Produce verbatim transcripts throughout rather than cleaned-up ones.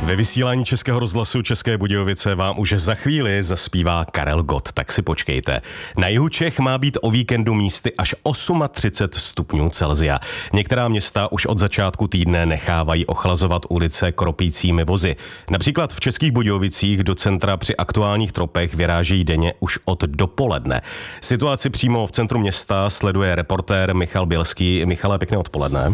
Ve vysílání Českého rozhlasu České Budějovice vám už za chvíli zaspívá Karel Gott, tak si počkejte. Na jihu Čech má být o víkendu místy až třicet osm stupňů Celsia. Některá města už od začátku týdne nechávají ochlazovat ulice kropícími vozy. Například v Českých Budějovicích do centra při aktuálních tropech vyrážejí denně už od dopoledne. Situaci přímo v centru města sleduje reportér Michal Bělský. Michale, pěkné odpoledne.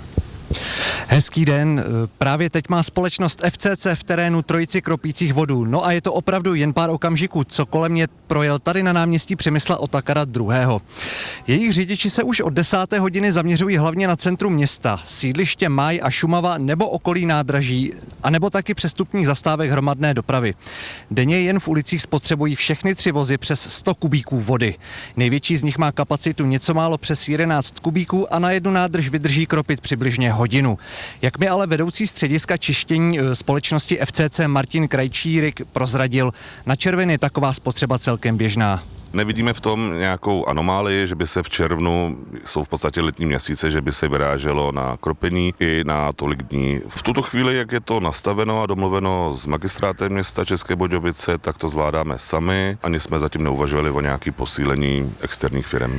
Hezký den. Právě teď má společnost F C C v terénu trojici kropících vodů. No a je to opravdu jen pár okamžiků, co kolem mě projel tady na náměstí Přemysla Otakara druhého. Jejich řidiči se už od desáté hodiny zaměřují hlavně na centrum města, sídliště Máj a Šumava nebo okolí nádraží, anebo taky přestupních zastávek hromadné dopravy. Denně jen v ulicích spotřebují všechny tři vozy přes sto kubíků vody. Největší z nich má kapacitu něco málo přes jedenáct kubíků a na jednu nádrž vydrží kropit přibližně hodinu. Jak mi ale vedoucí střediska čištění společnosti F C C Martin Krajčírik prozradil, na červen je taková spotřeba celkem běžná. Nevidíme v tom nějakou anomálii, že by se v červnu, jsou v podstatě letní měsíce, že by se vyráželo na kropení i na tolik dní. V tuto chvíli, jak je to nastaveno a domluveno s magistrátem města České Budějovice, tak to zvládáme sami, ani jsme zatím neuvažovali o nějaké posílení externích firem.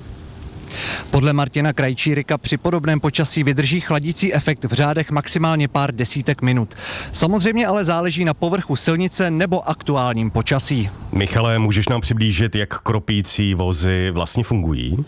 Podle Martina Krajčírika při podobném počasí vydrží chladící efekt v řádech maximálně pár desítek minut. Samozřejmě ale záleží na povrchu silnice nebo aktuálním počasí. Michale, můžeš nám přiblížit, jak kropící vozy vlastně fungují?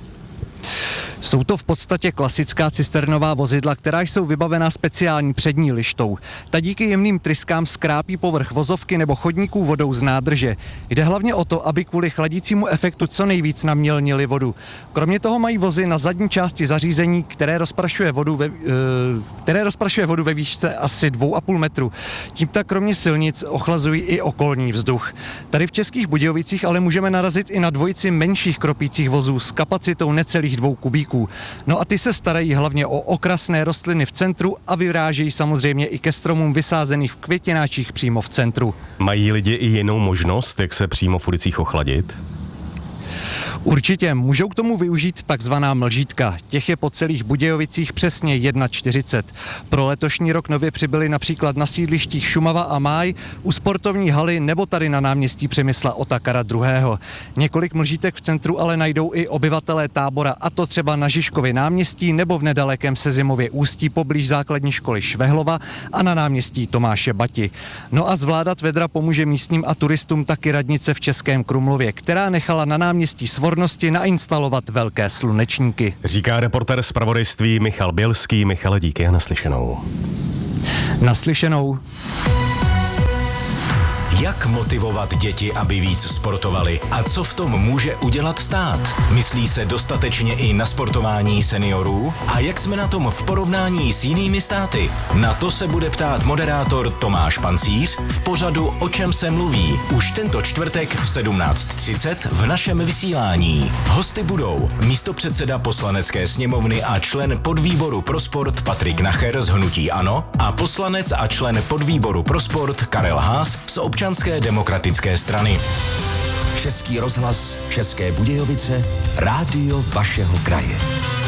Jsou to v podstatě klasická cisternová vozidla, která jsou vybavená speciální přední lištou. Ta díky jemným tryskám skrápí povrch vozovky nebo chodníků vodou z nádrže. Jde hlavně o to, aby kvůli chladícímu efektu co nejvíc namělnili vodu. Kromě toho mají vozy na zadní části zařízení, které rozprašuje vodu ve, které rozprašuje vodu ve výšce asi dvou a půl metru. Tím tak kromě silnic ochlazují i okolní vzduch. Tady v Českých Budějovicích ale můžeme narazit i na dvojici menších kropících vozů s kapacitou necelých dvou kubíků. No a ty se starají hlavně o okrasné rostliny v centru a vyrážejí samozřejmě i ke stromům vysázených v květináčích přímo v centru. Mají lidi i jinou možnost, jak se přímo v ulicích ochladit? Určitě můžou k tomu využít takzvaná mlžítka. Těch je po celých Budějovicích přesně čtyřicet jedna. Pro letošní rok nově přibyly například na sídlištích Šumava a Máj, u sportovní haly nebo tady na náměstí Přemysla Otakara druhého. Několik mlžítek v centru ale najdou i obyvatelé Tábora, a to třeba na Žižkově náměstí nebo v nedalekém Sezimově Ústí poblíž základní školy Švehlova a na náměstí Tomáše Bati. No a zvládat vedra pomůže místním a turistům taky radnice v Českém Krumlově, která nechala na náměstí Svornosti nainstalovat velké slunečníky. Říká reportér zpravodajství Michal Bělský. Michale, díky a naslyšenou. Naslyšenou. Jak motivovat děti, aby víc sportovali a co v tom může udělat stát? Myslí se dostatečně i na sportování seniorů? A jak jsme na tom v porovnání s jinými státy? Na to se bude ptát moderátor Tomáš Pancíř v pořadu O čem se mluví už tento čtvrtek v sedmnáct třicet v našem vysílání. Hosty budou místopředseda Poslanecké sněmovny a člen podvýboru pro sport Patrik Nacher z hnutí ANO a poslanec a člen podvýboru pro sport Karel Haas z Občanské demokratické strany. Český rozhlas České Budějovice, rádio vašeho kraje.